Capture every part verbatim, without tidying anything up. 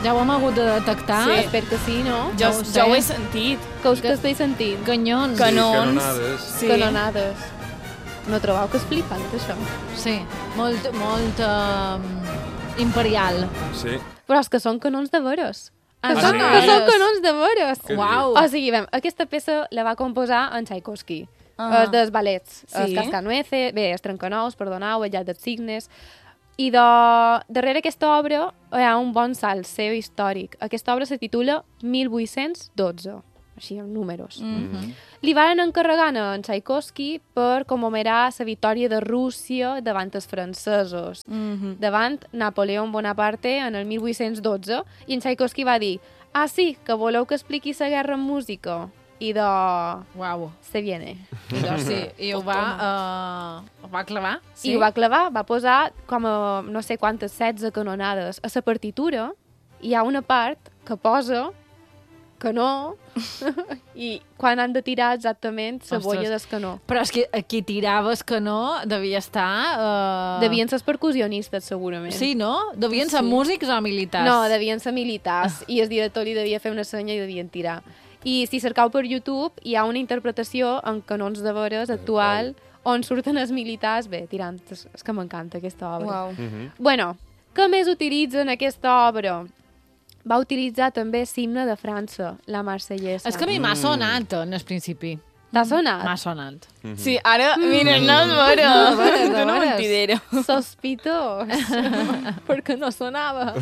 Ja ho hem hagut de detectar. Sí. Espero que sí, no? Jo, No ho sé. jo ho he sentit. Que us que estic sentint? Canyons. Sí, Canons. canonades. Sí. Canonades. No trobeu que és flipant, això? Sí, molt, molt um, imperial. Sí. Però és que són canons de veres. Ah, Que, sí? són, que són canons de veres. Què Uau. O sigui, vam, aquesta peça la va composar en Tchaikovsky. Ah. És dels ballets. Sí? Els Cascanueces, bé, els Trencanous, perdoneu, el Llac dels Cignes. I de, darrere aquesta obra hi ha un bon salt seu històric. Aquesta obra se titula mil vuit-cents dotze, així amb números. Mm -hmm. Li van encarregar a en Tchaikovsky per commemorar la victòria de Rússia davant els francesos, Mm -hmm. davant Napoleó Bonaparte en el mil vuit-cents dotze, i en Tchaikovsky va dir: ah, sí, que voleu que expliqui la guerra en música? I de... Uau. se viene. I doncs sí, i ho va, uh, ho va clavar. Sí? I ho va clavar, va posar com a no sé quantes setze canonades. A la partitura hi ha una part que posa canó i quan han de tirar exactament la boia del canó. Però és que qui tiraves que no devia estar... Uh... Devien ser els percussionistes, segurament. Sí, no? Devien ser Sí. músics o militars? No, devien ser militars i el director li devia fer una senya i devien tirar. I si cercau per YouTube hi ha una interpretació en canons de veres actual on surten els militars, bé, tirant. És, és que m'encanta aquesta obra. Uau. Mhm. Bueno, què més utilitza en aquesta obra? Va utilitzar també l'himne de França, la Marsellesa. És que a mi m'ha sonat en el principi. T'ha sonat? M'ha sonat. Sí, ara, mira, no és vera. No, de veres, de Tu no veres. mentidero. Sospitós. Perquè no sonava.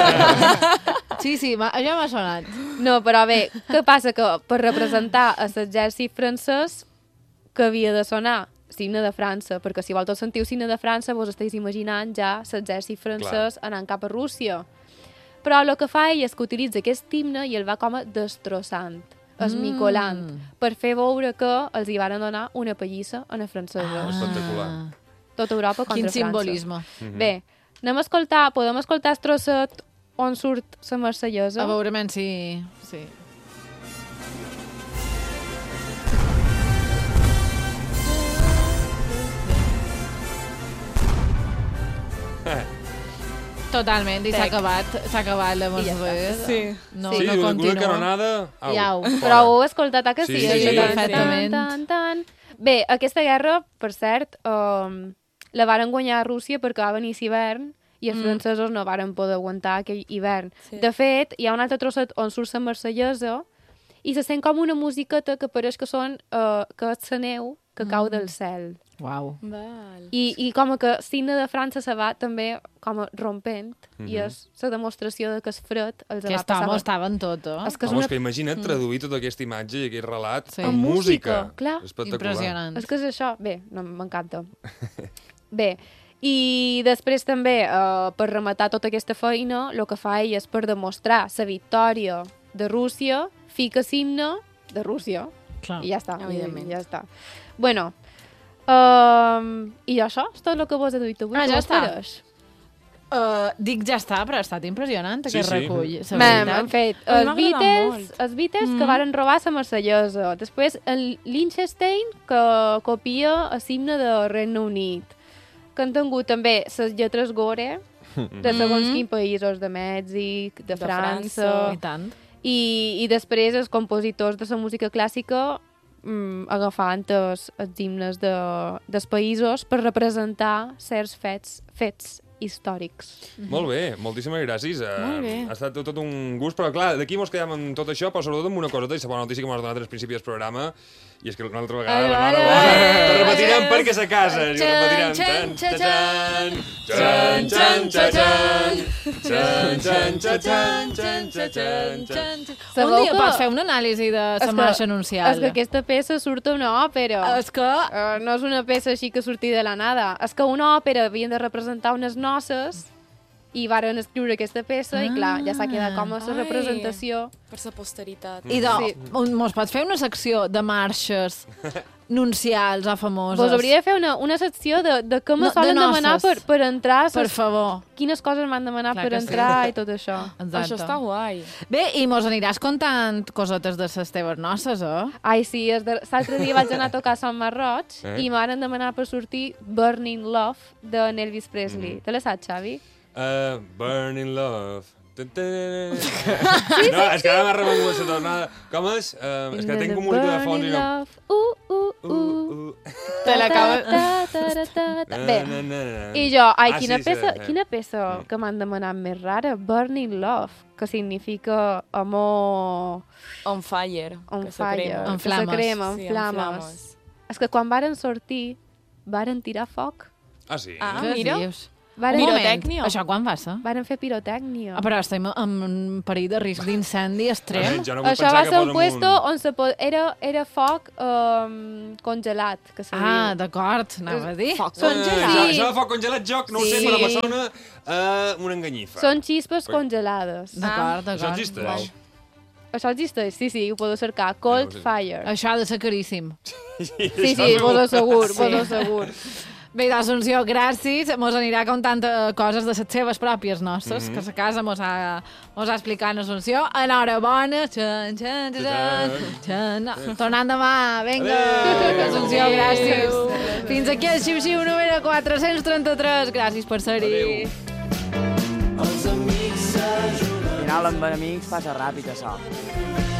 Sí, sí, m'ha- allò m'ha sonat. No, però bé, què passa? Que per representar a l'exèrcit francès que havia de sonar l'himne de França, perquè si vosaltres sentiu l'himne de França vos esteu imaginant ja l'exèrcit francès Clar. anant cap a Rússia. Però el que fa ell és que utilitza aquest himne i el va com a destrossant, esmicolant, Mm. per fer veure que els hi van donar una pallissa a les franceses. Espectacular. Tota Europa contra Quin França. simbolisme. Bé, anem a escoltar, podem escoltar el trosset on surt la Marsellesa? A veure si... Sí. Totalment, i s'ha acabat, s'ha acabat la Marsellesa. Sí. No, sí, no una, continua. una canonada... Au, Iau. fora. Però ho heu escoltat, eh, que sí? Sí, sí, sí, Tan, perfectament. Tan, tan, tan. Bé, aquesta guerra, per cert, um, la varen guanyar a Rússia perquè va venir l'hivern i els Mm. francesos no varen poder aguantar aquell hivern. Sí. De fet, hi ha un altre trosset on surt la Marsellesa i se sent com una musiqueta que pareix que són uh, que és la neu que cau del cel. Uau. Val. I, i com que l'himne de França se va també com a rompent Mhm. i és la demostració de que és fred els va Aquest passar. home estava en tot, eh? És que és Home, una... és que imagina't traduir tota aquesta imatge i aquest relat Sí. en En música, música. clar. Espectacular. Impressionant. És que és això. Bé, no, m'encanta. Bé, i després també, eh, per rematar tota aquesta feina, el que fa ell és per demostrar la victòria de Rússia, fica l'himne de Rússia. Clar. I ja està. Evidentment. Ja està. Bueno, um, i això és tot el que vos he dit avui. Ah, Què ja vos està. pareix? Uh, dic ja està, però ha estat impressionant Sí, aquest sí. recull. la M'hem veritat. han fet A mi els m'ha agradat Beatles, molt. els Beatles que varen robar la Marsellesa. Després el Liechtenstein, que copia el himne de Regne Unit. Que han tingut també les lletres gore de segons Mhm. quins països, de Mèxic, de, De França... França. I tant. I, I després els compositors de la música clàssica mm, agafant els, els himnes de, dels països per representar certs fets, fets històrics. Molt bé, moltíssimes gràcies. Eh, Molt bé. Ha estat tot, tot un gust, però clar, d'aquí mos quedem amb tot això, però sobretot amb una coseta, i la bona notícia que m'has donat al principi del programa, i és que una altra vegada, la mare bona, te repetirem perquè se casa, i ho repetirem. Tan, tan, tan, tan, tan, tan, tan, tan, tan, tan, tan, tan, tan. Un Sabeu dia que- pots fer una anàlisi de És la que- marxa anuncial. És que aquesta peça surt a una òpera. És que... Uh, no és una peça així que surti de la nada. És que una òpera havien de representar unes noces i varen escriure aquesta peça i clar, ja s'ha quedat com a la Ai. representació. Per sa posteritat. I de, Sí. un- mos pots fer una secció de marxes nuncials o famoses? Vos hauria de fer una, una secció de, de què me No, de solen demanar per, noces. per entrar, Per ses, favor. quines coses m'han demanat Clar per que sí. entrar i tot això. Exacte. Això està guai. Bé, i mos aniràs contant cosetes de les teves noces, eh? Ai, sí, és de- l'altre dia vaig anar a tocar a Sant Marroig Eh? i m'han demanat per sortir Burning Love de Elvis Presley. Mhm. Te la saps, Xavi? Uh, burning love, No, és que ara m'ha remengut la tornada. Com és? Uh, és que tinc un música de fons i no... Uh, uh, uh. Te l'acabo... Bé, i jo, ai, Ah, quina sí, peça, sí. quina peça que m'han demanat més rara, Burning Love, que significa amor On fire. on que se fire, crema. En que se flames. crema, en Sí, en flames. flames. És que quan varen sortir, varen tirar foc, Ah, sí? Ah, Què mira. dius? varen, Un moment, Pirotècnia. això quan va ser? varen fer pirotècnia. Ah, però estem en un perill de risc d'incendi extrem. Jo no vull Això pensar va que ser un posa'm puesto on se po... era, era foc um, congelat, que se Ah, diu. d'acord, anava a dir. Foc Ah, congelat. això, això de foc congelat, joc, no ho sé, Sí. però me sona uh, una enganyifa. Són xispes Ui. congelades. D'acord, d'acord. Això existeix? Uau. Això existeix, sí, sí, ho podeu cercar. Cold Sí, sí. Fire. Això ha de ser caríssim. Sí, sí, vos ho segur, vos ho segur. Bé, d'Assumpció, gràcies. Mos anirà contant eh, coses de les seves pròpies nostres, Mhm. que a casa mos ha, mos ha explicat en Assumpció. Enhorabona. Xan, xan, xan, xan. No, tornant demà. Vinga. Adéu. Assumpció, gràcies. Fins aquí el xiu-xiu número quatre-cents trenta-tres. Gràcies per ser-hi. Adéu. Al final amb amics passa ràpid això.